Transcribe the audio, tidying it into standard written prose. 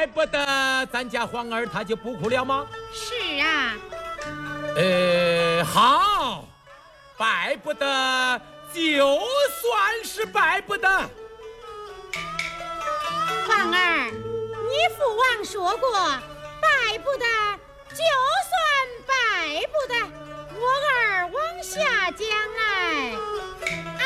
不得，咱家皇儿他就不哭了吗？ 是啊。 好，拜不得，就算是拜不得。 皇儿，你父王说过，拜不得